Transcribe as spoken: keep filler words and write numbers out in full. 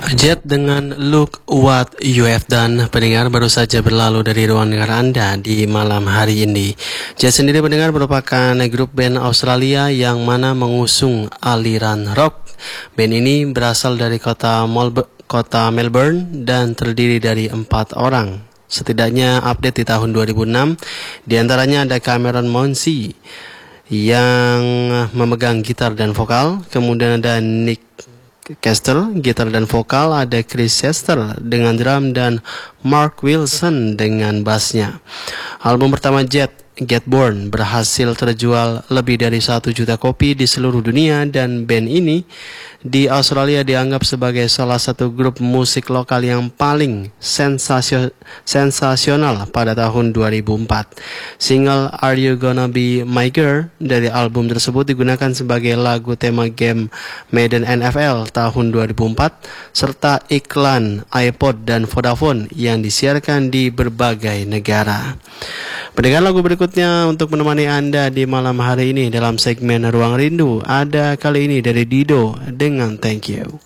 Jet dengan Look What You Have Done, pendengar, baru saja berlalu dari ruang dengar Anda di malam hari ini. Jet sendiri, pendengar, merupakan grup band Australia yang mana mengusung aliran rock. Band ini berasal dari kota, Molbe- kota Melbourne dan terdiri dari empat orang. Setidaknya update di tahun dua ribu enam, di antaranya ada Cameron Monsey yang memegang gitar dan vokal, kemudian ada Nick Castle, gitar dan vokal, ada Chris Chester dengan drum, dan Mark Wilson dengan bassnya. Album pertama Jet, Get Born, berhasil terjual lebih dari satu juta kopi di seluruh dunia, dan band ini di Australia dianggap sebagai salah satu grup musik lokal yang paling sensasio- sensasional pada tahun dua ribu empat. Single Are You Gonna Be My Girl dari album tersebut digunakan sebagai lagu tema game Madden N F L tahun dua ribu empat, serta iklan iPod dan Vodafone yang disiarkan di berbagai negara. Pendengar, lagu berikutnya untuk menemani Anda di malam hari ini dalam segmen Ruang Rindu ada kali ini dari Dido dengan Thank You.